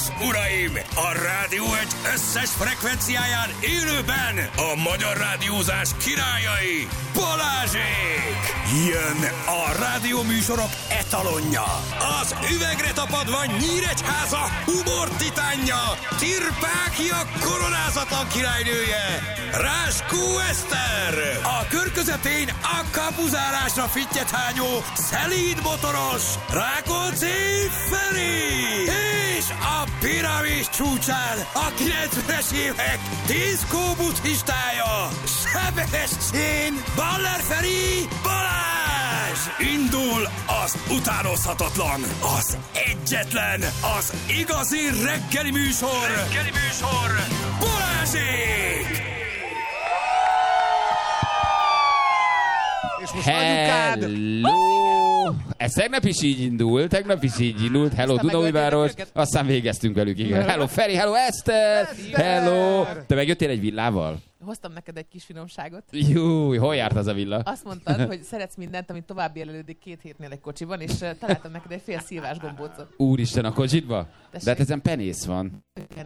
és uraim, a Rádió egy összes frekvenciáján élőben a magyar rádiózás királyai, Balázsék! Jön a rádióműsorok etalonja, az üvegre tapadva Nyíregyháza humor titánja, Tirpákia koronázatlan királynője, Ráskó Eszter, a kör közepén a kapuzárásra fittyethányó, szelíd motoros, Rákóczi Feri, és a piramis csúcsán a 90-es évek diszkó buddhistája, Sebestyén Baller Feri Balázs! Indul az utánozhatatlan, az egyetlen, az igazi reggeli műsor, Balázsék! Hello! Ez tegnap is így indult. Hello, Dunaújváros. Aztán végeztünk velük, igen. Hello, Feri, hello, Eszter! Hello! Te megjöttél egy villával? Hoztam neked egy kis finomságot. Júj, hol járt az a villa? Azt mondtad, hogy szeretsz mindent, amit tovább élelődik 2 hétnél egy kocsiban, és találtam neked egy fél szilvás gombócot. Úristen, a kocsitba? Tessék. De hát ezen penész van.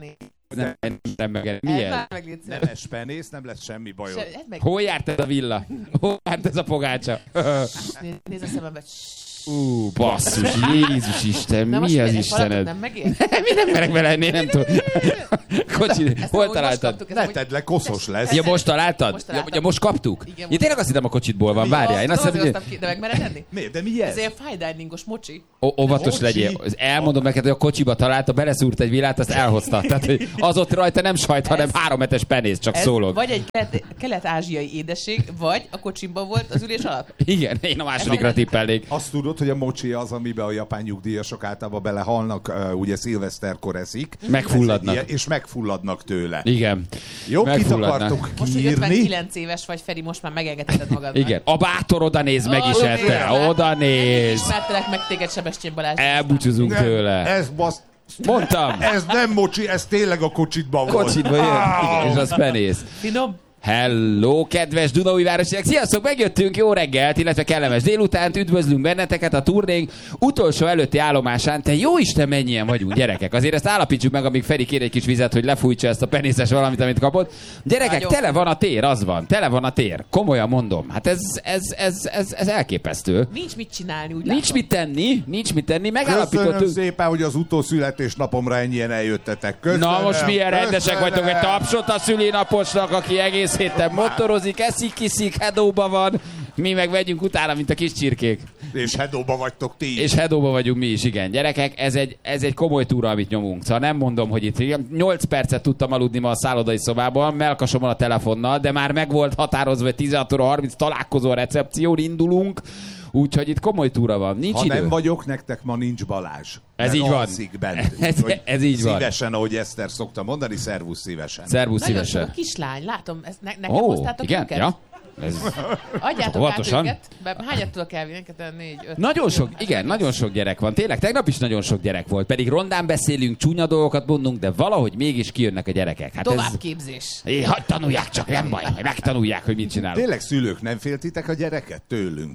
Milyen? Nemes penész, nem lesz semmi bajod. Hol járt ez a villa? Hol járt ez a pogácsa? Nézd a szemembe. Basszus, Jézus Isten, mi az Istened? Nem megér? Mi nem merek belehenni, nem tudom. Kocsi, hol találtad? Ne tedd le, koszos lesz. Ja, most találtad? Ja, most kaptuk? Igen, Én tényleg azt hittem a kocsitból van, várjál. Én azt hiszem, hiszem, hogy... De meg mered enni? Miért? De mi ez? Ez ilyen fine diningos mocsi. Óvatos legyél. Elmondom neked, hogy a kocsiba találta, beleszúrt egy villát, azt elhozta. Tehát, hogy az ott rajta nem sajt, hanem 3 hetes penész, csak szólok. Vagy egy kelet-ázsiai édesség, vagy a kocsimban volt az ülés alatt. Igen, én a másodikra tippelnék. Azt tudod, hogy a mocsi az, amiben a japán nyugdíjasok általában belehalnak, ugye szilveszterkor eszik. Megfulladnak. És megfulladnak tőle. Igen. Jó, kit akartok most, hogy kiírni? 59 éves vagy, Feri, most már megengedheted magad. Igen. A bátor oda néz, meg is ette. Oda néz. Ismertelek meg téged, Sebestyén Balázs. Elbúcsúzunk tőle. Ez basz... Mondtam. Ez nem mocsi, ez tényleg a kocsitban volt. Kocsitban jön. Igen, és az penész. Finom. Hello, kedves Dunaújvárosiak! Sziasztok, megjöttünk, jó reggelt, illetve kellemes délutánt, üdvözlünk benneteket a turnénk utolsó előtti állomásán. Te jó Isten, mennyien vagyunk, gyerekek! Azért ezt állapítsuk meg, amíg Feri kér egy kis vizet, hogy lefújtsa ezt a penészes valamit, amit kapott. Gyerekek, nagyon tele van a tér, az van, tele van a tér. Komolyan mondom, hát ez elképesztő. Nincs mit csinálni, úgy Nincs mit tenni, Köszönöm megállapítottuk. szépen, hogy az utószületésnapomra ennyien eljöttetek. Köszönöm. Na most milyen rendesek vagytok, egy tapsot a szülinaposnak, aki egész héten motorozik, eszik, kiszik, hedóba van. Mi meg vegyünk utána, mint a kis csirkék. És hedóba vagytok ti. És hedóba vagyunk mi is, igen. Gyerekek, ez egy komoly túra, amit nyomunk. Szóval nem mondom, hogy itt 8 percet tudtam aludni ma a szállodai szobában, melkasomon a telefonnal, de már meg volt határozva, hogy 16 óra 30 találkozó a recepción, indulunk. Úgyhogy itt komoly túra van. Nincs ha idő. nem vagyok, nektek ma nincs Balázs. Ez így van. Bent. Ez így van. Szívesen, ahogy Eszter szokta mondani, szervusz szívesen. Szervusz nagyon szívesen. sok kislány, látom, nekem hoztátok igen? őket? Ja. Ez... Adjátok át óvatosan. őket. Hányat tudok elvinni? 4, 5. Nagyon sok, igen, nagyon sok gyerek van. Tényleg, tegnap is nagyon sok gyerek volt. Pedig rondán beszélünk, csúnya dolgokat mondunk, de valahogy mégis kijönnek a gyerekek. Hát Továbbképzés. Hagyd tanulják csak, nem baj, hogy megtanulják, hogy mit csinálunk. Tényleg szülők, nem féltitek a gyereket tőlünk?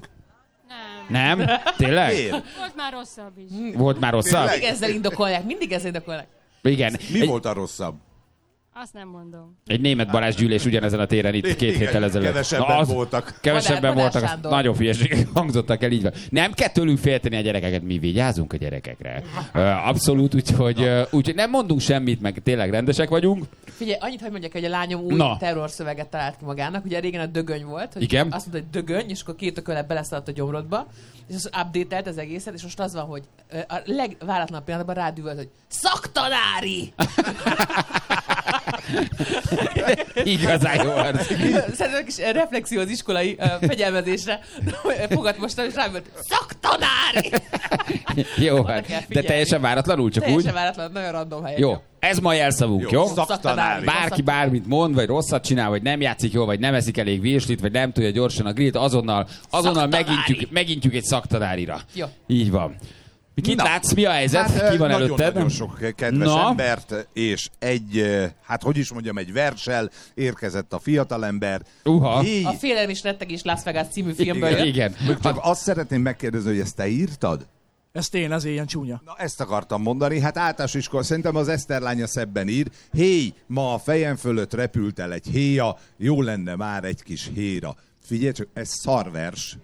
Nem? Tényleg? Miért? Volt már rosszabb is. Volt már rosszabb? Mindig ezzel indokolják. Igen. Mi volt a rosszabb? Azt nem mondom. Egy német Balázs gyűlés ugyanezen a téren itt 2 héttel ezelőtt. Kevesebben voltak. Kevesebben Madár voltak, Sándor. nagyon hülyeségek hangzottak el, így van. Nem kell tőlünk félteni a gyerekeket, mi vigyázunk a gyerekekre. Abszolút, úgyhogy nem mondunk semmit, meg tényleg rendesek vagyunk. Figyelj, annyit, hogy mondjak, hogy a lányom új terrorszöveget talált ki magának. Ugye régen a dögöny volt, hogy igen? azt mondta, hogy dögöny, és akkor 2 ökölet beleszaladt a gyomrodba, és az update-elt az egészet, és most az van, hogy a legváratlanabb pillanatban rádüvölt, hogy szaktanári! Igazán jó arc. Szerintem kis reflexió az iskolai fegyelmezésre. Fogad most, és rám volt, szaktanári! Jó, de teljesen váratlanul, csak teljesen úgy? váratlan, nagyon random helyen. Jó, ez ma jelszavunk, jó? Szaktanári. Bárki bármit mond, vagy rosszat csinál, vagy nem játszik jól, vagy nem eszik elég virslit, vagy nem tudja gyorsan a grillt, azonnal megintjük egy szaktanárira. Jó. Így van. Kit látsz? Mi a helyzet? Hát, Ki van előtted? Nagyon sok kedves embert, és egy verssel érkezett a fiatalember. A Félelem és rettegés Las Vegas című filmből jött. Igen. Csak azt szeretném megkérdezni, hogy ezt te írtad? Ezt én, ezért ilyen csúnya. Na, ezt akartam mondani, hát általános iskola, szerintem az Eszter lánya szebben ír. Héj, ma a fejem fölött repült el egy héja, jó lenne már egy kis héra. Figyelj csak, ez szarvers.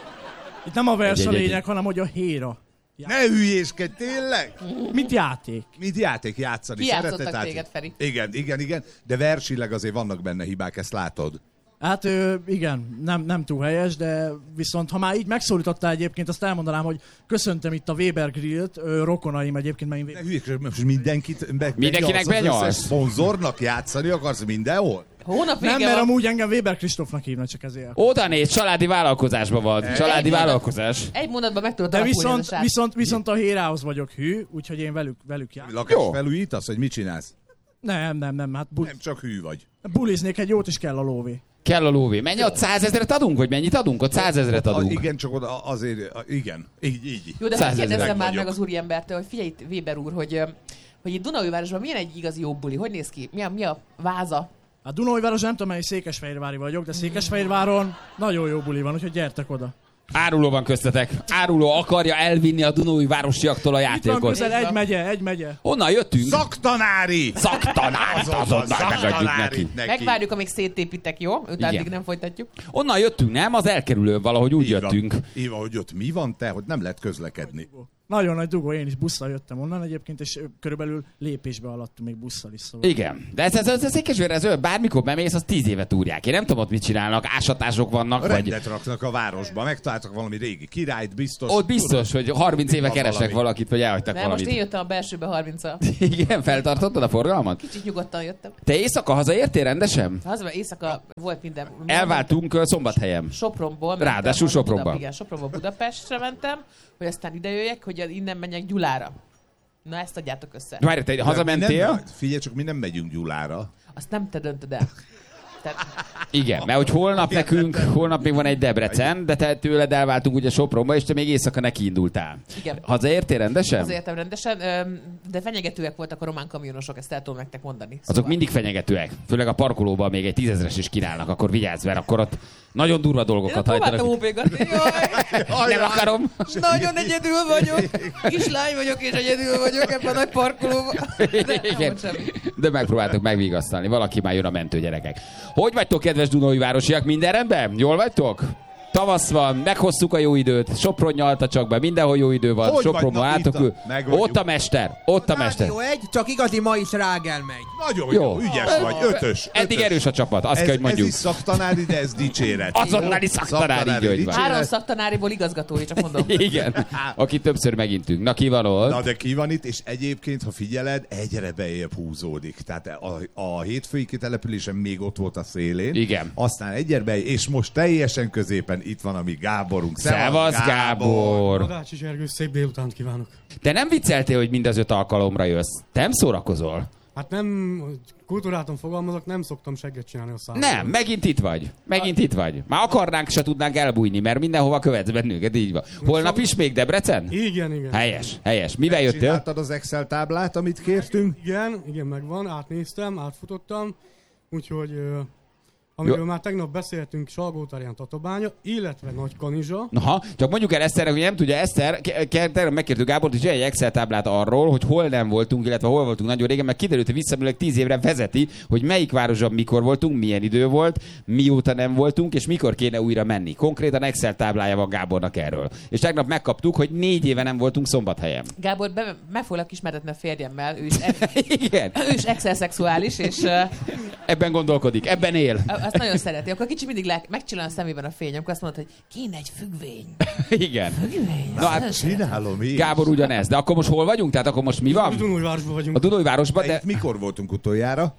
Itt nem a vers a Egy. lényeg, hanem hogy a héra. Ne hülyéskedj, tényleg? Mint játék. Mit játék játszani? Ki játszottak Szereted téged, Feri? Igen, de versileg azért vannak benne hibák, ezt látod. Hát igen, nem túl helyes, de viszont ha már így megszólítottál egyébként, azt elmondanám, hogy köszöntöm itt a Weber Grillt, rokonaim egyébként, mert én Ne hülyéskedj, most mindenkinek Mindenkinek benyalsz. benyalsz? Az összes szponzornak játszani akarsz mindenhol? Hónap nem, vége mert van. amúgy engem Weber Kristófnak hívnak, csak ezért. Oda néz, családi vállalkozásban van. Családi vállalkozás. Egy mondatban meg tudod De alapulni ez a srác. viszont a hérához vagyok hű, úgyhogy én velük jár. Lakásfelújítasz, vagy mit csinálsz? Nem, hát Nem csak hű vagy. buliznék egy jót is kell a lóvé. Kell a lóvé. Mennyi ott 100 000-et adunk, vagy mennyit adunk? Ott 100 000-et adunk. Igen, csak oda azért, igen. Így. Jó, de 100 000 kérdezzem már vagyok. meg az úriembertől, hogy figyelj itt, Weber úr, hogy itt Dunaújvárosban milyen egy igazi jó buli? Hogy néz ki? Mi a váza? A Dunaújváros nem tudom, mely Székesfehérvári vagyok, de Székesfehérváron nagyon jó buli van, úgyhogy gyertek oda. Áruló van köztetek. Áruló akarja elvinni a Dunaújvárosiaktól a Itt van játékot. közel egy megye. Honnan jöttünk? Szaktanári! Szaktanárt azonnal megadjuk neki. Megvárjuk, amíg szétépítek, jó? Utána Igen. addig nem folytatjuk. Onnan jöttünk, nem? Az elkerülő valahogy úgy jöttünk. Így van, hogy ott mi van te, hogy nem lehet közlekedni. Nagyon nagy dugó, én is busszal jöttem onnan egyébként, és körülbelül lépésbe alattunk még busszal is, szóval. Igen. De ez Székesfehérvár, ez olyan, bármikor bemész, az 10 éve túrják. Én nem tudom, ott mit csinálnak, ásatások vannak, vagy... Rendet raknak a városba, megtaláltak valami régi királyt, biztos. Ott biztos, hogy 30 éve Van keresek valami. valakit, vagy elhagytak Nem, most én valamit. jöttem a belsőbe 30-al. Igen, feltartottad a forgalmat? Kicsit nyugodtan jöttem. Te éjszaka hazaértél rendesen? Az éjszaka volt minden. Elváltunk Szombathelyen. Sopronból. mentem Ráadásul a Sopronban. Igen, Sopronból Budapestre mentem, hogy aztán ide jöjjek, hogy innen menjek Gyulára. Na ezt adjátok össze. Várj, te De mi hazamentél? nem- Figyelj csak, mi nem megyünk Gyulára. Azt nem te döntöd el. Tehát, Igen, mert hogy holnap még van egy Debrecen, de te tőled elváltunk ugye Sopronba, és te még éjszaka neki indultál. igen. Hazaértél rendesen? Azért értem rendesen, de fenyegetőek voltak a román kamionosok, ezt el tudom nektek mondani. Azok mindig fenyegetőek. Főleg a parkolóban még egy 10 000-es is kínálnak, akkor vigyázz, mert akkor ott nagyon durva Én dolgokat próbáltam hajtanak. ópégatni, jaj, Nem akarom. nagyon egyedül vagyok, kislány vagyok és egyedül vagyok ebben a nagy parkolóban. De nem Igen. volt semmi. De megpróbáltok megvigasztalni. Valaki már jön a mentőgyerekek. Hogy vagytok, kedves Dunaújvárosiak? Minden rendben? Jól vagytok? Tavasz van, meghoztuk a jó időt, Sopron nyalta csak be, mindenhol jó idő van, Hogy Sopronban vagynak itt átokül. meg vagyunk. Ott a mester, ott a mester. Rádió egy, csak igazi ma is rágel megy. Nagyon Jó. jó, ügyes vagy, ötös. Eddig erős a csapat, azt kell, hogy Ez mondjuk. is szaktanári, de ez dicséret. Azonnali szaktanári, így hogy van. 3 szaktanáriból igazgatói, csak mondom. Igen, aki többször megintünk. Na ki van ott? Na de ki van itt, és egyébként, ha figyeled, egyre bejebb húzódik. Tehát a hétfői kitelepülésen még ott volt a szélén. Igen. Aztán egyre és most teljesen középen itt van a mi Gáborunk. Szevasz, Gábor! Magácsi Zsergő, szép délutánt kívánok. Te nem vicceltél, hogy mind az 5 alkalomra jössz? Te nem szórakozol? Hát nem, kultúráton fogalmazok, nem szoktam segget csinálni a számot. Nem, megint itt vagy. Megint itt vagy. Már akarnánk, se tudnánk elbújni, mert mindenhova követsz bennünket, így van. Holnap is még Debrecen? Igen. Helyes. Mivel jöttél? Csináltad az Excel táblát, amit kértünk? Igen, megvan, átnéztem, átfutottam, úgyhogy amiről már tegnap beszéltünk, Salgótarján Tatabánya, illetve Nagykanizsa. Aha, csak mondjuk el Eszterre, hogy nem tudja, Eszter, tegnap megkértük Gábort, hogy csinálj egy Excel táblát arról, hogy hol nem voltunk, illetve hol voltunk nagyon régen, mert kiderült, hogy visszamenőleg 10 évre vezeti, hogy melyik városban mikor voltunk, milyen idő volt, mióta nem voltunk, és mikor kéne újra menni. Konkrétan Excel táblája van Gábornak erről. És tegnap megkaptuk, hogy 4 éve nem voltunk Szombathelyen. Gábor, meg foglak ismertetni a férjemmel, Igen, ő is excelszexuális, és ebben gondolkodik, ebben él. azt nagyon szereti. Akkor kicsi mindig megcsillan a szemében a fény, amikor azt mondod, hogy kéne egy függvény. Igen. Na hát Csinálom én. Gábor ugyanez, de akkor most hol vagyunk? Tehát akkor most mi van? Dunajvárosban vagyunk. A Dunaújvárosban, De de... itt mikor voltunk utoljára?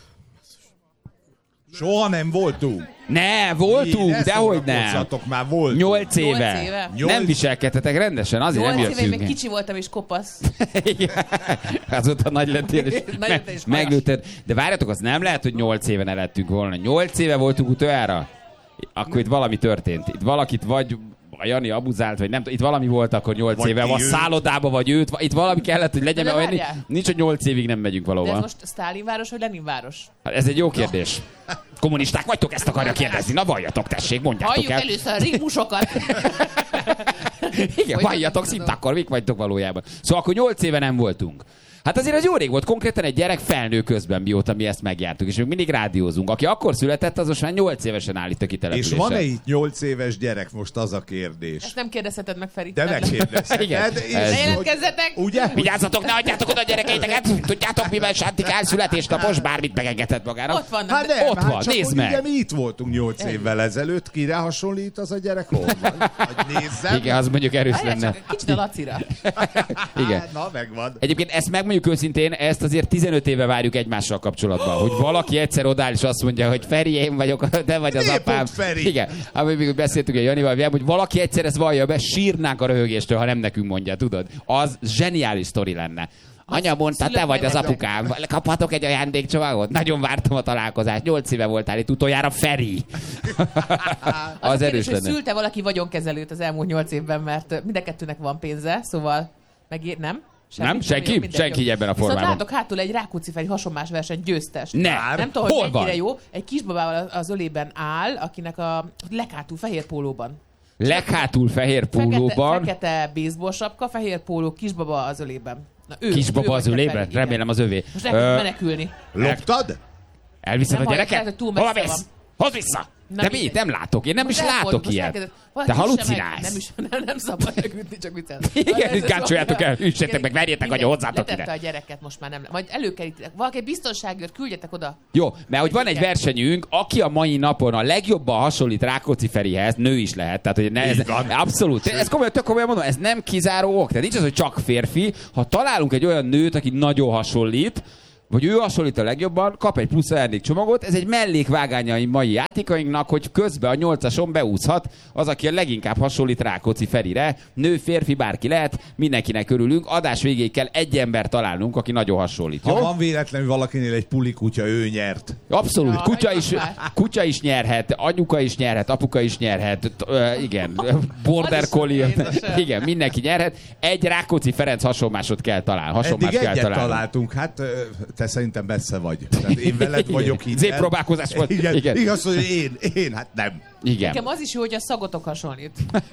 Soha nem voltunk. Ne, voltunk, Ne dehogy nem. szórakozzatok, már voltunk. 8 éve. 8 éve? Nem viselkedtetek rendesen, azért 8 nem éve még jöttünk. kicsi voltam és kopasz. Igen. Azóta nagy lettél, és Nagy lettél és meglőtted. De várjatok, az nem lehet, hogy 8 éve ne lettünk volna. 8 éve voltunk utoljára? Akkor itt valami történt. Itt valakit vagy a Jani abuzált, vagy nem tudom, itt valami volt akkor 8 Vagy éve, ki vagy ő. szállodába, vagy őt, itt valami kellett, hogy legyen, De mert várjál. nincs, hogy 8 évig nem megyünk De ez valahova. most Sztálinváros vagy Leninváros? Hát ez egy jó kérdés. Kommunisták vagytok, ezt akarja kérdezni. Na valljatok, tessék, mondjátok Halljuk el. először a rigmusokat. Igen, valljatok szint, akkor mik vagytok valójában. Szóval akkor 8 éve nem voltunk. Hát azért az jó rég volt, konkrétan egy gyerek felnő közben, mióta mi ezt megjártuk, és még mindig rádiózunk. Aki akkor született, az most már 8 évesen áll itt a kitelepülésen. És van-e itt 8 éves gyerek? Most az a kérdés. Ezt nem kérdezheted meg, Feri. De megkérdezheted. Igen. Ne jelentkezzetek! Ugye? Vigyázzatok, ne adjátok oda a gyerekeiteket! Tudjátok, mivel Sántikál születésnapos, bármit megengedhet magának. Ott vannak. Hát de- nem, Ott van, csak nézd hogy meg. Ugye mi itt voltunk 8 évvel ezelőtt. Kire hasonlít az a gyerek? Hol van? Hogy nézzem. Igen, az mondjuk erős Várjál lenne. csak, kicsit a Lacira. Igen. Hát, na, megvan. Egyébként ezt megmondjuk őszintén, ezt azért 15 éve várjuk egymással kapcsolatban, hogy valaki egyszer odáll és azt mondja, hogy Feri, én vagyok, te vagy az Miért apám. pont Feri? Igen, amit még beszéltünk a Janival, hogy valaki egyszer ezt vallja be, sírnánk a röhögéstől, ha nem nekünk mondja, tudod? Az zseniális sztori lenne. Anya mondta, te vagy az apukám. Kaphatok egy ajándékcsomagot? Nagyon vártam a találkozást. 8 éve voltál itt utoljára, Feri. Az erős hogy lenne. szülte valaki vagyonkezelőt az elmúlt 8 évben, mert mind a kettőnek van pénze, szóval nem? Nem? Senki? Senki ebben a formában. Viszont látok hátul egy Rákóczi Feri hasonlás verseny győztest. Ne. Nem tudom, Hol hogy mennyire van? jó. Egy kisbabával az ölében áll, akinek a leghátul fehér pólóban. Leghátul fehér pólóban. Fekete baseball sapka, fehér póló, kisbaba az ölében. Na, ő Kisbaba az vagy te, ölében? Feri, igen. Remélem az övé. Most el kell menekülni. Loptad? Elviszed a Nem hallják, gyereket? lehet, hogy túl Hova messze visz? van. Hozd vissza! Na, De mindegy. mit? Nem látok. Én nem Most is elfordult, látok most ilyet. elkezdett. Te Valaki halucinálsz. Nem szabad megütni, csak viccelni. Igen, gácsoljátok el, üssetek meg, verjétek, hogy hozzátok letette ide. a gyereket, most már nem. Majd előkerítitek. Valaki biztonságért küldjetek oda. Jó, mert hogy van egy versenyünk, aki a mai napon a legjobban hasonlít Rákóczi Ferihez, nő is lehet, tehát hogy ne, ez, Így van. abszolút, ez komolyan, tök komolyan mondom, ez nem kizáró ok, tehát nincs az, hogy csak férfi, ha találunk egy olyan nőt, aki nagyon hasonlít, vagy ő hasonlít a legjobban, kap egy plusz ajándékcsomagot, ez egy mellékvágánya a mai játékainknak, hogy közben a 8-ason beúszhat az, aki a leginkább hasonlít Rákóczi Ferire. Nő, férfi, bárki lehet, mindenkinek örülünk. Adás végéig kell egy ember találnunk, aki nagyon hasonlít. Ha Jó? van véletlenül valakinél egy puli kutya, ő nyert. Abszolút, Ja, kutya is nyerhet, anyuka is nyerhet, apuka is nyerhet, igen, border Az is collie, édesem. igen, mindenki nyerhet. Egy Rákóczi Ferenc hasonmásot kell találni, Eddig hasonmást kell egyet találni. találtunk, hát te szerintem messze vagy. Tehát én veled vagyok itt. Zépróbálkozás volt. Igen. Igen. Igaz, hogy én, hát nem. Igen. Nekem az is jó, hogy a szagotok hasonlít.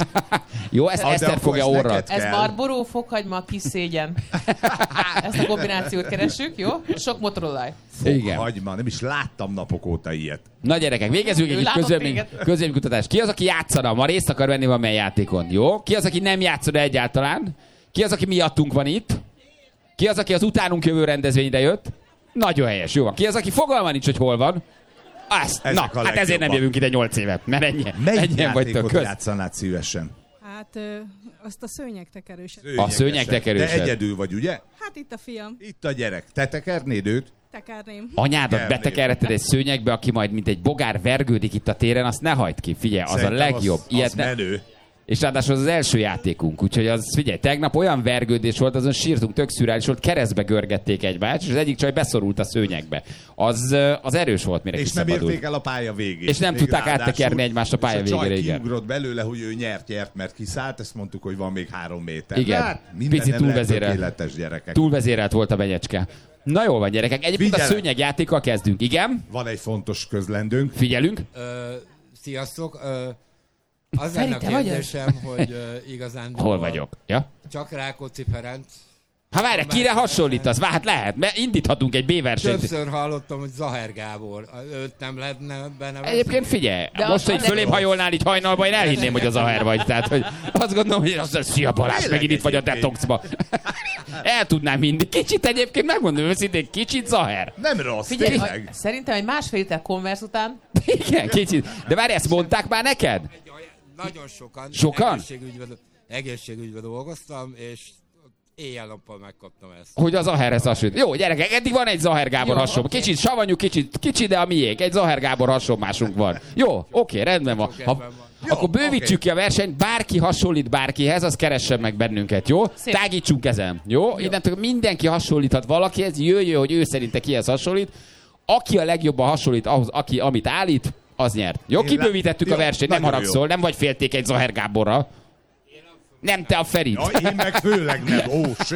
Jó, ezt De Eszter akkor fogja ezt orra. neked Ez kell. barboró, fokhagyma, kis szégyen. Ezt a kombinációt keressük, jó? Sok motorolaj. Igen. Hagyma, nem is láttam napok óta ilyet. Na gyerekek, végezzünk Ő egy látott közvéleménykutatást. Ki az, aki játszana? Ma részt akar venni valamely játékon, jó? Ki az, aki nem játszana egyáltalán? Ki az, aki miattunk van itt? Ki az, aki az utánunk jövő rendezvényre jött? Nagyon helyes, jó van. Ki az, aki fogalma nincs, hogy hol van? Azt. Ezek Na, a hát ezért nem legjobbak. jövünk ide 8 évet, mert Melyik ennyien vagytok. játékot Kösz. játszanád szívesen? Hát azt a szőnyegtekerőset. A szőnyegtekerőset. De egyedül vagy, ugye? Hát itt a fiam. Itt a gyerek. Te tekernéd őt? Tekerném. Anyádat Gerné. betekerheted egy szőnyegbe, aki majd mint egy bogár vergődik itt a téren, azt ne hagyd ki. Figyelj, az Szerintem a legjobb. Az menő. És ráadásul az az első játékunk, úgyhogy az, figyelj, tegnap olyan vergődés volt, azon sírtunk, tök szürreális volt, keresztbe görgették egymást, és az egyik csaj beszorult a szőnyegbe. Az erős volt, mire És nem kiszabadult. érték el a pálya végét. És nem Még tudták ráadásul. áttekerni egymást a pálya És a végére, csaj igen. kiugrott belőle, hogy ő nyert, mert kiszállt, ezt mondtuk, hogy van még 3 méter. Igen. Hát, minden Picit nem lehet túlvezérelt. tökéletes gyerekek. Túlvezérelt volt a benyecske. Na jól van, gyerekek. Egyébként a Figyelek. szőnyegjátékkal kezdünk. Igen? Van egy fontos közlendőnk. Figyelünk. Sziasztok! Az Feri, lenne a te vagy kérdésem, hogy igazán Hol vagyok? Ja? csak Rákóczi Ferenc. Ha várj, kire hasonlítasz? Hát lehet, mert indíthatunk egy B-versenyt. Többször hallottam, hogy Zaher Gábor. Őt nem lehetne benevezni? Egyébként figyelj, De most, hogy az- fölém hajolnál így hajnalba, én elhinném, hogy az Aher vagy. Tehát, hogy azt gondolom, hogy az szia Balázs, Tényleg megint itt vagy a egyébként. detoxba. El tudnám mindig. Kicsit egyébként, megmondom őszintén, kicsit Zaher. Nem rossz, Figyelj, tényleg. szerintem egy másfél liter Converse után Igen, kicsit. De várj, ezt mondták már neked? Nagyon sokan. Sokan? Egészségügyben dolgoztam, és éjjel-nappal megkaptam ezt. Hogy az Zaherhez hasonlít. Jó, gyerekek, eddig van egy Zaher Gábor Jó, hasonló. oké. Kicsit savanyú, kicsit, de a miénk. Egy Zaher Gábor hasonlásunk van. Jó, oké, rendben van. Akkor bővítsük ki a versenyt, bárki hasonlít bárkihez, az keressen meg bennünket, jó? Szép. Tágítsunk ezen, jó? Innentől mindenki hasonlíthat valakihez, jöjjön, hogy ő szerinte kihez hasonlít. Aki a legjobban hasonlít ahhoz, amit állít, az nyert. Jó, Én kibővítettük a jó, versenyt, nem nagyon haragszol, nem vagy félték egy Zaher Gáborra. Nem te a Ferit. Ja, én meg főleg nem.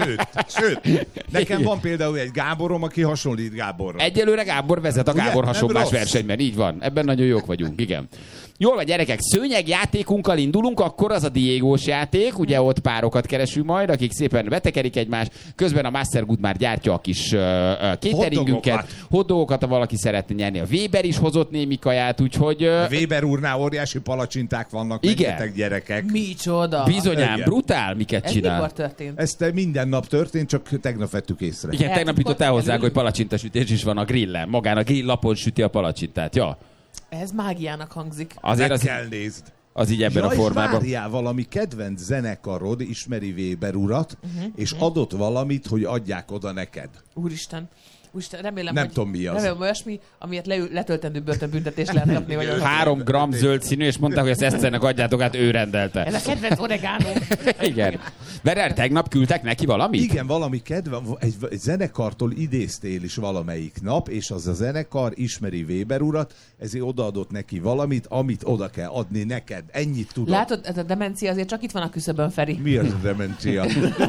Sőt. Nekem van például egy Gáborom, aki hasonlít Gáborra. Egyelőre Gábor vezet a Ugye? Gábor Nem hasonlás rossz. versenyben, így van. Ebben nagyon jók vagyunk, igen. Jól van, gyerekek, szőnyegjátékunkkal indulunk, akkor az a Diegós játék, ugye ott párokat keresünk majd, akik szépen betekerik egymást, közben a Master Good már gyártja a kis cateringünket, hotdogokat, ha valaki szeretne nyerni. A Weber is hozott némi kaját, úgyhogy... Weber úrnál óriási palacsinták vannak, rengeteg gyerekek. Micsoda! Bizonyám, Igen. brutál, miket Ez csinál. mikor történt? Ez minden nap történt, csak tegnap vettük észre. Igen, tegnap jutott el hozzá, hogy palacsintasütés is van a grillen. Magán a grill lapon süti a palacsintát. Ja. Ez mágiának hangzik. Azért Meg kell nézd. az így ebben a formában. Várjál, valami kedvenc zenekarod ismeri Weber urat, és adott valamit, hogy adják oda neked. Úristen, remélem, Nem hogy, tudom, mi az. Remélem, olyasmi, amiért letöltendő börtönbüntetést lehet kapni. Vagy 3 gram zöld színű, és mondták, hogy ezt Eszternek adjátok át, ő rendelte. Ez a kedvenc oregano. Igen. Verel, tegnap küldtek neki valamit? Igen, valami egy zenekartól idéztél is valamelyik nap, és az a zenekar ismeri Weber urat, ezért odaadott neki valamit, amit oda kell adni neked. Ennyit tudod. Látod, ez a demencia azért csak itt van a küszöbön, Feri. Mi az a demencia?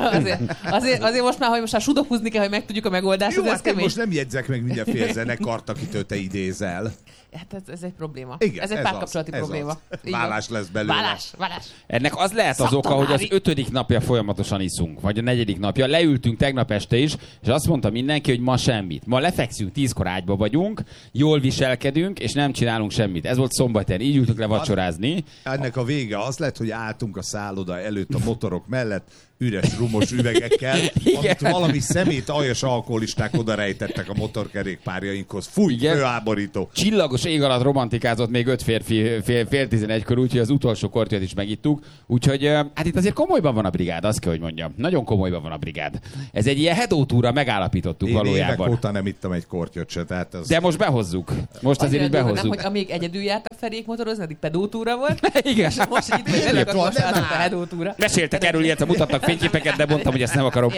azért most már, hogy most már sudokuzni kell, hogy megtudjuk a megoldást, Jó, ez hát én kemény. most nem jegyzek meg mindenféle zenekart, akitől te idézel. Hát ez egy probléma. Igen, ez egy párkapcsolati ez probléma. az. Így van. Vállás lesz belőle. Vállás. Ennek az lehet az oka, hogy az 5. napja folyamatosan iszunk, vagy a 4. napja. Leültünk tegnap este is, és azt mondta mindenki, hogy ma semmit. Ma lefekszünk, 10-kor ágyba vagyunk, jól viselkedünk, és nem csinálunk semmit. Ez volt szombaton, így ültünk le vacsorázni. Ennek a vége az lett, hogy álltunk a szálloda előtt a motorok mellett, üres rumos üvegekkel, amit valami szemét aljas alkoholisták oda rejtettek a motorkerékpárjainkhoz. Fúj, főáborító. Csillagos ég alatt romantikázott még 5 férfi fél 11-kor, úgyhogy az utolsó kortyot is megittuk. Úgyhogy hát itt azért komolyban van a brigád, azt kell, hogy mondjam. Nagyon komolyban van a brigád. Ez egy ilyen hedótúra, megállapítottuk Én valójában. évek óta nem ittam egy kortyot se, tehát az... De most behozzuk. Most azért így behozzuk. Nem, hogy amíg egyedül jártak Ferék motorozni, addig pedótúra volt. Igen. És most így tényleg most a hedótúra. Meséltek erről, illetve mutattak fényképeket, de mondtam, hogy ezt nem akarom.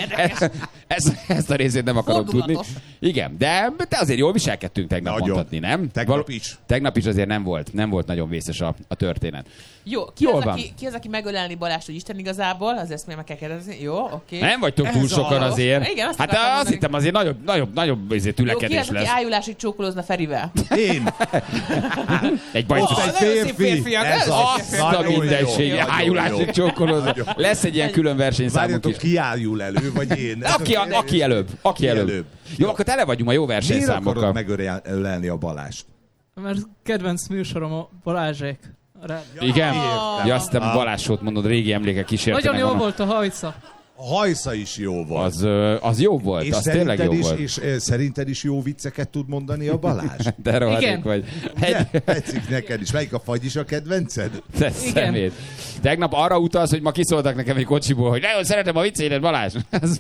Ezt a részét nem akarom tudni. Igen, de azért jól viselkedtünk tegnap, Nagyon. mondhatni, nem? Tegnap is. Tegnap is azért nem volt nagyon vészes a történet. Jó, ki az, aki megölelni Balást, hogy Isten igazából? Az ezt még meg kell kérdezni. Jó, oké. Nem vagytok túl sokan azért. Igen, azt hát akartam azt hittem azért nagyobb Jó, ki tülekedés az, aki lesz. ájulásig csókolózna Ferivel? Én! Egy bajszos. Ott egy férfi! Ez Azt a nagyon jó. mindensége, Nagyon ájulásig jó. csókolózza. Nagyon jó. Lesz egy ilyen külön versenyszámunk Várjatok, is. ki ájul elő, vagy én? Aki előbb. Jó, akkor tele vagyunk a jó Miért versenyszámokkal. akarod megölelni a Balást? Mert kedvenc műsorom a Balázsék. Igen? Ja, azt hiszem Balázsot mondod, régi emlékek kísértenek. Nagyon jó volt a hajca. A hajsza is jó volt. Az jó volt, És az tényleg jó volt. És szerinted is jó vicceket tud mondani a Balázs? De rohadék Igen. vagy. Tetszik neked is. Melyik a fagy is a kedvenced? Te szemét. Tegnap arra utalsz, hogy ma kiszóltak nekem egy kocsiból, hogy nagyon szeretem a viccédet, Balázs.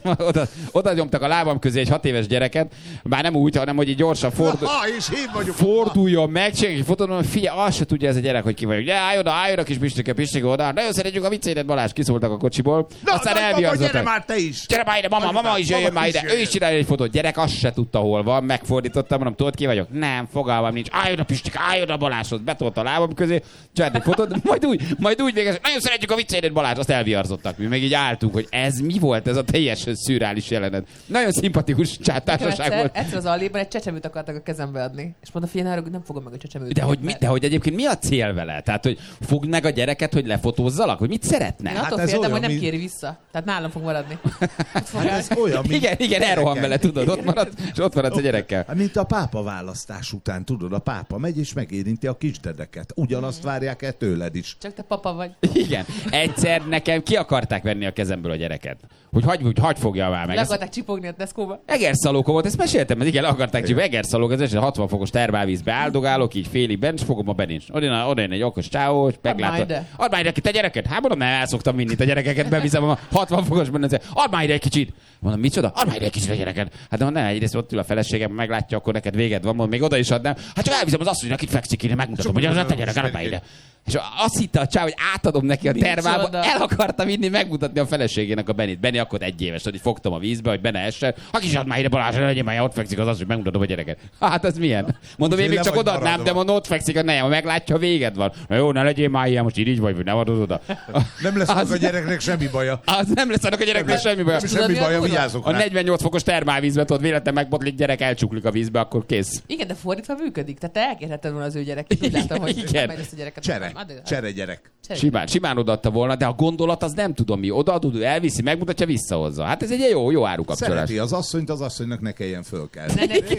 Oda nyomtak a lábam közé egy 6 éves gyereket, bár nem úgy, hanem hogy így gyorsan És én vagyok. forduljon meg, csinálj egy fotót, mondom, figyelj, azt se tudja ez a gyerek, hogy ki vagyok. De állj oda kis Pistike oda. Nagyon szeretjük a viccédet, Balázs, kiszóltak a kocsiból. Aztán elviarzottak. Gyere már te is! Gyere már ide, mama is jöjjön már ide. Ő is csinálja egy fotót. Gyerek azt se tudta, hol van. Megfordítottam, mondom, tudod ki vagyok? Nem, fogalmam nincs. Állj oda, Pistike, állj oda, Balázshoz. Betolta a lábam közé, csinált egy fotót, majd úgy végez. Nagyon szeretjük a viccédet, Balázs, azt elviarzottak. Mi meg így álltunk, hogy ez mi volt, ez a teljesen szürreális jelenet. Nagyon szimpatikus társaság volt. Egyszer az Alléban egy csecsemőt akartak a kezembe adni. És mondta, figyelj, hogy nem fogom meg a csecsemőt. De hogy egyébként mi a cél vele? Tehát, hogy fogd meg a gyereket, hogy lefotózzalak? Hogy mit szeretne? Én attól ez féltem, olyan, hogy nem mint- kéri vissza. Tehát nálam fog maradni. Ez olyan, mint Igen, elrohan vele, tudod, ott maradsz a gyerekkel. Hát, mint a pápa választás után, tudod, a pápa megy és megérinti a kisdedeket. Ugyanazt várják el tőled is. Csak te papa vagy. Igen. Egyszer nekem ki akarták venni a kezemből a gyereket. Hogy hagy fogja már meg. Le akarták csipogni a Tesco-ba. Egerszalóka volt, ezt meséltem, mert igen, le akarták csipogni. Egerszalóka, ez 60 fokos termálvízbe áldogálok, így félig bent, és fogom a benincs. Oda jön egy okos csávó, és meglátod. Add már ide, te gyereket. Hát mondom, nem, el szoktam vinni a gyerekeket, beviszem a 60 fokos benne. Add már ide egy kicsit. Mondom, micsoda? Add már ide egy kicsit a gyereket. Hát de nem, egyrészt ott ül a feleségem, meglátja, akkor neked véged van, mondom, még oda is adnám. Hát csak elviszem az asszonynak, itt fekszik ide, megmutatom, hogy az a te gyerek, add már ide. És azt hitte a csáv, hogy átadom neki a termába, el akarta vinni, megmutatni a feleségének a Benit. Benni akkor 1 éves, hogy fogtam a vízbe, hogy Bene essen. Ha kis add már ide, Balázs, legyen már, ott fekszik az asszony, megmutatom a gyereket. Hát ez milyen? Mondom, én még csak odaadnám, de mondom, ott fekszik a nejem, meglátja, véged van. Na jó, ne legyél már ilyen, most így vagy, hogy nem adod oda. Nem lesz az a gyereknek semmi baja. Az nem lesz a Annak a gyereknek semmi baj. Semmi baj, vigyázok A rá. 48 fokos termálvízbe tudod véletlen megbotlik, gyerek elcsuklik a vízbe, akkor kész. Igen, de fordítva működik. Tehát te elkérheted volna az ő gyerekét. Úgy látom, hogy Igen. meg ezt a gyereket. Csere gyerek. Simán odaadta volna, de a gondolat az nem tudom mi. Odaadod, ő elviszi, megmutatja, visszahozza. Hát ez egy jó árukapcsolás. Szereti az asszonyt, az asszonynak ne kelljen fölkelni.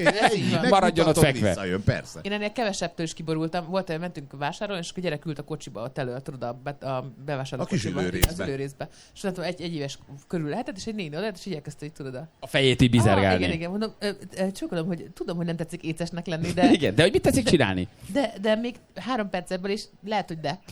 Maradjon ott fekve. Visszajön, persze. Én ennél kevesebbtől is kiborultam. Volt, hogy mentünk vásárolni, és a gyerek ült a kocsiba, ott elő, tudod, a bevásárló A kis kocsiba, ülőrészbe. az ülőrészbe. És nem tudom, egy éves körül lehetett, és egy néni oda, és így elkezdte, hogy tudod. A fejét így bizergálni. Igen, mondom, csókolom, hogy tudom, hogy nem tetszik écesnek lenni, de... Igen, de hogy mit tetszik csinálni? De még 3 perc ebből is lehet, hogy de.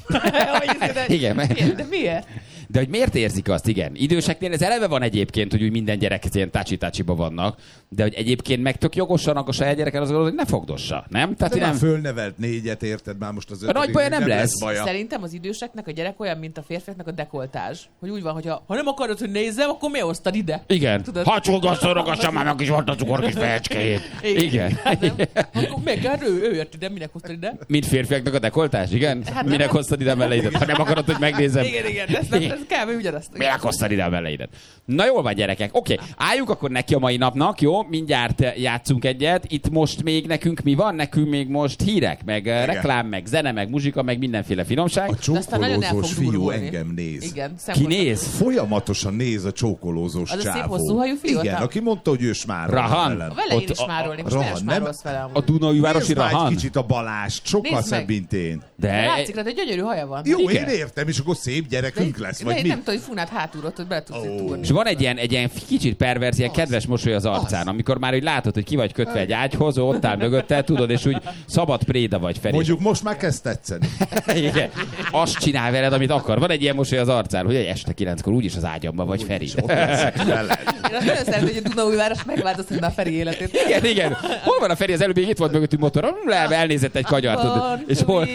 Igen, De miért? De hogy miért érzik azt, igen. Időseknél ez eleve van egyébként, hogy úgy minden gyerek ilyen tácsi-tácsiba vannak, de hogy egyébként meg tök jogosan a saját gyereken az hogy ne fogdossa, nem? Tehát De már nem... fölnevelt 4-et, érted már most az 5. A nagy baja nem lesz. Baja. Szerintem az időseknek a gyerek olyan, mint a férfiaknak a dekoltázs. Hogy úgy van, hogy ha nem akarod, hogy nézzem, akkor miért hoztad ide? Igen. Tudod? Hacsolgassam már meg kis volt a cukor kis fejecskéjét. Igen. Akkor meg kell, ő jött ide, minek hoztad ide? Mint férfiaknak a dekoltás, igen? Hát Minek nem. hoztad ide a melleidet? Ha nem akarod, hogy megnézem. Igen, ez kell, ugyanazt. Minek hoztad ide a melleidet? Na jól van, gyerekek. Oké, álljunk akkor neki a mai napnak, jó? Mindjárt játszunk egyet. Itt most még nekünk mi van? Nekünk még most hírek, meg reklám, meg zene, meg muzsika, meg mindenféle finomság. A csókolózós fiú engem néz. Igen, Ki néz? Folyamatosan néz a csókolózós Az a szép csávó. hosszú hajú fiú? Igen, aki mondta, hogy ő smárol Rahan? velem. Vele én is smárolni, most miért smárolsz vele amúgy? A Dunaújvárosi Nézd már egy Rahan? kicsit a Balázs, sokkal Nézd meg. szebb, mint én. De Látszik rá, hogy gyönyörű haja van. Jó, Igen. én értem, és akkor szép gyerekünk lesz, De vagy én mi? nem tudom, hogy Funát hátulról, hogy bele tudsz túrni. És van egy ilyen kicsit perverz, ilyen kedves mosoly az arcán, amikor már úgy látod, hogy ki vagy kötve egy ágyhoz, ott áll mögötte, tudod, és úgy szabad préda vagy, Feri. Mondjuk most már kezd tetszeni. Igen. Azt csinál veled, amit akar. Van egy ilyen mosoly az arcán, hogy este 9-kor úgyis az ágyamban vagy, Feri. Én azt nagyon szeretem, hogy a Dunaújváros megváltoztatna a Feri életét. Igen. Hol van a Feri? Az előbb még itt volt mögöttünk motoron, elnézett egy kagyart, tudod. És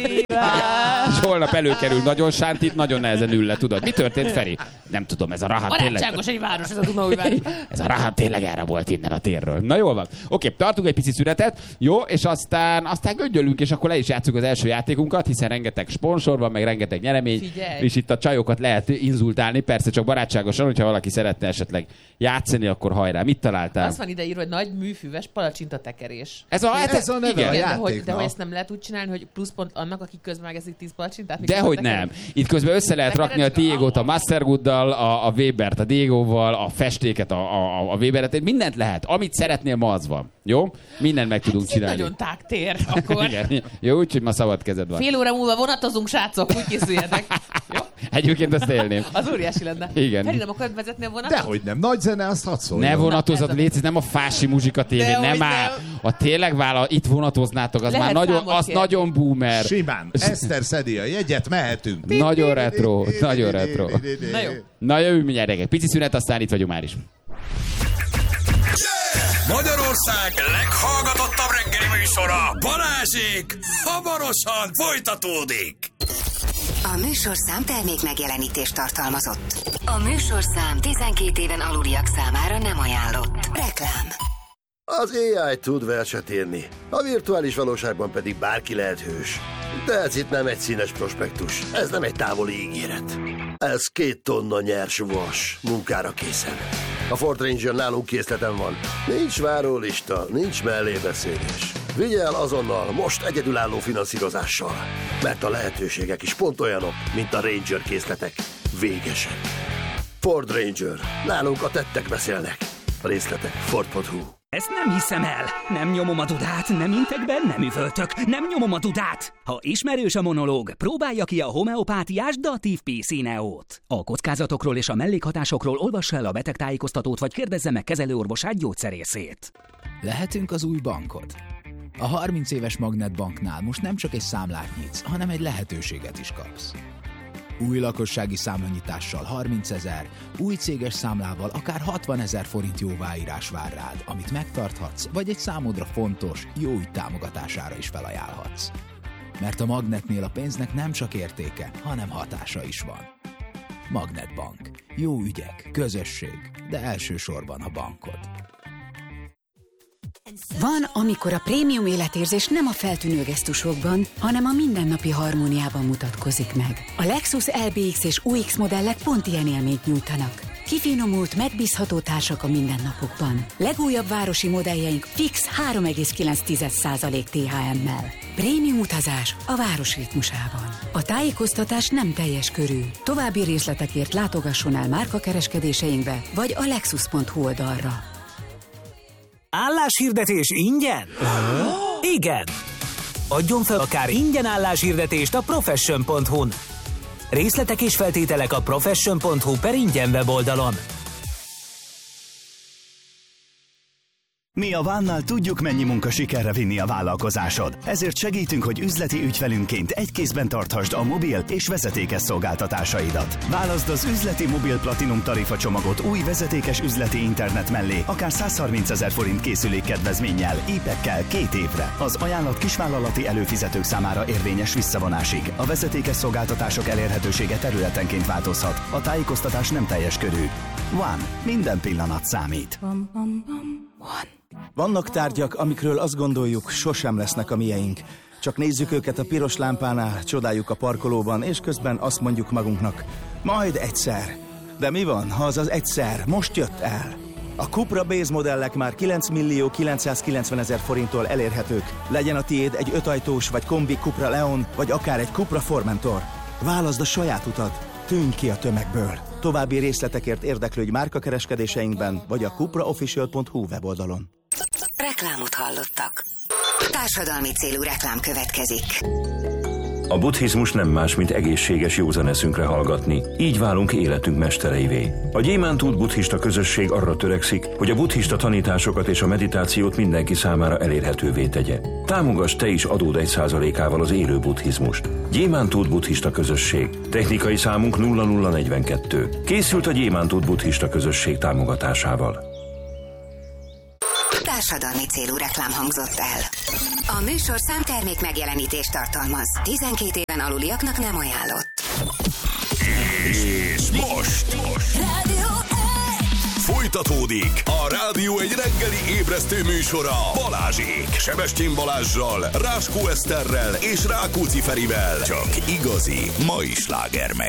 holnap előkerül nagyon sántit, nagyon nehezen ül le, tudod. Mi történt, Feri? Nem tudom, ez a Rahan tényleg... Barátságos egy város, ez a Dunaújváros. Ez a Rahan tényleg erre volt innen a térről. Na jól van. Oké, tartunk egy pici szünetet, jó, és aztán göngyölünk, és akkor le is játszunk az első játékunkat, hiszen rengeteg sponsor van, meg rengeteg nyeremény. Figyelj. És itt a csajokat lehet inzultálni, persze csak barátságosan, hogyha valaki szeretne esetleg játszani, akkor hajrá. Mit találtál? Azt van ide írva, hogy nagy műfüves palacsintatekerés. Ez a neve igen. a De játéknak. hogy ezt nem lehet úgy csinálni, hogy pluszpont annak, akik közben megeszik 10 palacsintát? Dehogy nem. Itt közben össze lehet rakni a Diegót a Mastergooddal, a Webert a Diegóval, a festéket a Weberet, mindent lehet. Amit szeretnél, ma az van. Jó? Mindent meg tudunk Ez egy csinálni. nagyon tág tér, akkor. Igen. Jó, úgyhogy ma szabad kezed van. Fél óra múlva vonatozunk, srácok, úgy készüljetek. Jó? Egyébként azt élném. Az óriási lenne. Igen. Feri, nem akarod vezetni a vonatot? Dehogy nem, nagy zene, azt hadd szóljon. Ne vonatozat, Na, ez a- légy, ez nem a Fási Muzsika tévé, Dehogy nem áll. A tényleg vállal, itt vonatoznátok, az Lehet már nagyon, számot az kérni. nagyon boomer. Simán, Eszter szedi a jegyet, mehetünk. Nagyon retro, nagyon retro. Na jó. Na jövünk mindjárt reggel. Pici szünet, aztán itt vagyunk már is. Magyarország leghallgatottabb reggeli műsora, Balázsék, hamarosan folytatódik. A műsorszám termék megjelenítést tartalmazott. A műsorszám 12 éven aluliak számára nem ajánlott. Reklám. Az AI tud verset írni, a virtuális valóságban pedig bárki lehet hős. De ez itt nem egy színes prospektus, ez nem egy távoli ígéret. Ez 2 tonna nyers vas, munkára készen. A Ford Ranger nálunk készleten van. Nincs várólista, nincs mellébeszélés. Vigye el azonnal, most egyedülálló finanszírozással. Mert a lehetőségek is pont olyanok, mint a Ranger készletek. Végesen. Ford Ranger. Nálunk a tettek beszélnek. A részletek Ford.hu. Ezt nem hiszem el. Nem nyomom a dudát, nem intek be, nem üvöltök, nem nyomom a dudát. Ha ismerős a monológ, próbálja ki a homeopátiás Datív PC Neót. A kockázatokról és a mellékhatásokról olvassa el a betegtájékoztatót, vagy kérdezze meg kezelőorvosát, gyógyszerészét. Lehetünk az új bankod. A 30 éves Magnetbanknál most nem csak egy számlát nyitsz, hanem egy lehetőséget is kapsz. Új lakossági számlanyitással 30 000, új céges számlával akár 60 000 forint jóváírás vár rád, amit megtarthatsz, vagy egy számodra fontos, jó ügy támogatására is felajánlhatsz. Mert a Magnetnél a pénznek nem csak értéke, hanem hatása is van. Magnetbank. Jó ügyek, közösség, de elsősorban a bankod. Van, amikor a prémium életérzés nem a feltűnő gesztusokban, hanem a mindennapi harmóniában mutatkozik meg. A Lexus LBX és UX modellek pont ilyen élményt nyújtanak. Kifinomult, megbízható társak a mindennapokban. Legújabb városi modelljeink fix 3,9% THM-mel. Prémium utazás a város ritmusában. A tájékoztatás nem teljes körű. További részletekért látogasson el márkakereskedéseinkbe, vagy a lexus.hu oldalra. Álláshirdetés ingyen? Igen! Adjon fel akár ingyen álláshirdetést a profession.hu-n. Részletek és feltételek a profession.hu/ingyen weboldalon. Mi a Vánnal tudjuk, mennyi munka sikerre vinni a vállalkozásod. Ezért segítünk, hogy üzleti ügyfelünként egy kézben tarthasd a mobil és vezetékes szolgáltatásaidat. Válaszd az üzleti mobil platinum tarifa csomagot új vezetékes üzleti internet mellé, akár 130 000 forint készülékkedvezménnyel, IP-ekkel 2 évre. Az ajánlat kisvállalati előfizetők számára érvényes visszavonásig. A vezetékes szolgáltatások elérhetősége területenként változhat. A tájékoztatás nem teljes körű. One. Minden pillanat számít. Vannak tárgyak, amikről azt gondoljuk, sosem lesznek a mieink. Csak nézzük őket a piros lámpánál, csodáljuk a parkolóban, és közben azt mondjuk magunknak, majd egyszer. De mi van, ha az egyszer most jött el? A Cupra Base modellek már 9.990.000 forinttól elérhetők. Legyen a tiéd egy 5 ajtós vagy kombi Cupra Leon, vagy akár egy Cupra Formentor. Válaszd a saját utat, tűnj ki a tömegből. További részletekért érdeklődj márkakereskedéseinkben, vagy a cupraofficial.hu weboldalon. Reklámot hallottak. Társadalmi célú reklám következik. A buddhizmus nem más, mint egészséges józan eszünkre hallgatni. Így válunk életünk mestereivé. A Gyémántút buddhista közösség arra törekszik, hogy a buddhista tanításokat és a meditációt mindenki számára elérhetővé tegye. Támogass te is adód 1%-ával az élő buddhizmust. Gyémántút buddhista közösség. Technikai számunk 0042. Készült a Gyémántút buddhista közösség támogatásával. Társadalmi célú reklám hangzott el. A műsorszám termék megjelenítést tartalmaz. 12 éven aluliaknak nem ajánlott. És most folytatódik a Rádió egy reggeli ébresztő műsora Balázsék. Sebestyén Balázssal, Ráskó Eszterrel és Rákóczi Ferivel. Csak igazi mai sláger